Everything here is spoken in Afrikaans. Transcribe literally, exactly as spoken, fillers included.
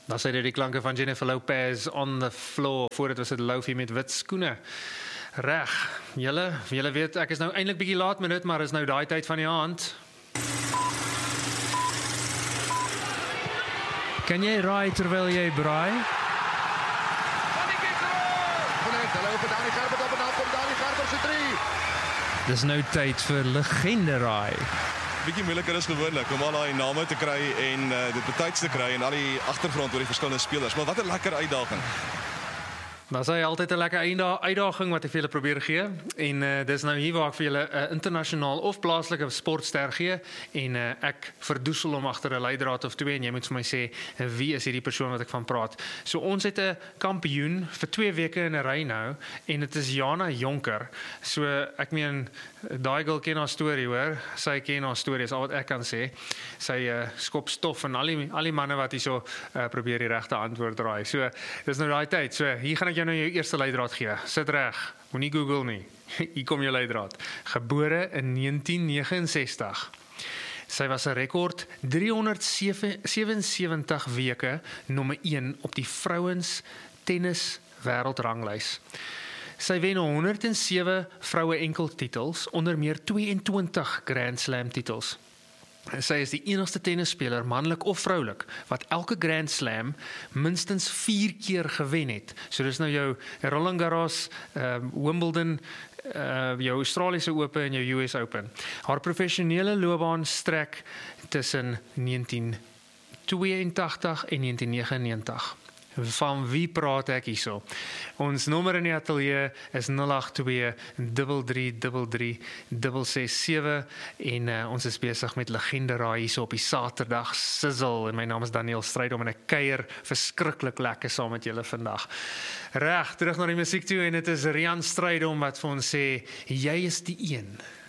Dan sê dit die klanke van Jennifer Lopez on the floor, voordat was dit Lofi met wit skoene. Reg, julle, julle weet, ek is nou eintlik bietjie laat met dit, maar is nou daai tyd van die aand. Kan jy raai terwyl jy braai? Dis nou tyd vir legende raai. Bietjie moeiliker is gewoonlik om al daai name te kry en uh, dit betyds te kry en al die agtergrond oor die verskillende spelers. Maar wat 'n lekker uitdaging. Dan is hy altyd 'n lekker einda- uitdaging wat ek vir julle probeer gee. En uh, dis nou hier waar ek vir julle 'n uh, internasionaal of plaaslike sportster gee en uh, ek verdoesel hom agter 'n leidraad of twee en jy moet vir my sê uh, wie is hierdie persoon wat ek van praat. So ons het 'n kampioen vir twee weke in 'n ry nou en dit is Jana Jonker. So ek meen daai girl ken haar storie, hoor. Sy ken haar storie, is al wat ek kan sê. Sy uh, skop stof en al die al die manne wat hierso uh, probeer die regte antwoord draai. So dis nou daai tyd. So hier gaan ek jou nou jou eerste leidraad gee. Sit reg. Moenie Google nie. Hier kom jou leidraad. Gebore in negentien negenensestig. Sy was 'n rekord driehonderdsewensewentig weke nommer een op die vrouens tennis wêreldranglys. Sy wen honderd en sewe vroue enkeltitels, onder meer tweeëntwintig Grand Slam titels. Sy is die enigste tennisspeler, manlik of vroulik, wat elke Grand Slam minstens vier keer gewen het. So dis nou jou Roland Garros, uh, Wimbledon, uh, jou Australiese Ope en jou U S Open. Haar professionele loopbaan strek tussen negentien tweeëntagtig en negentien negenennegentig. Van wie praat ek hierso? Ons nommer in die ateljee is nul agt twee drie drie drie drie ses ses sewe en uh, ons is besig met legende raai hierso op die Saterdag Sizzle en my naam is Daniel Strydom en ek kuier verskriklik lekker saam met julle vandag. Reg, terug na die musiek toe en dit is Rian Strydom wat vir ons sê, jy is die een.